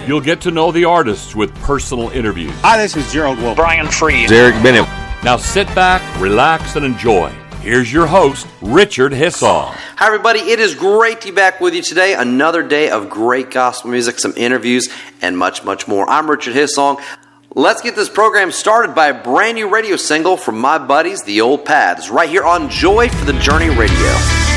You'll get to know the artists with personal interviews. Hi, this is Gerald Wolf. Brian Freed. Eric Bennett. Now sit back, relax, and enjoy. Here's your host, Richard Hissong. Hi, everybody. It is great to be back with you today. Another day of great gospel music, some interviews, and much, much more. I'm Richard Hissong. Let's get this program started by a brand new radio single from my buddies, the Old Paths, right here on Joy for the Journey Radio.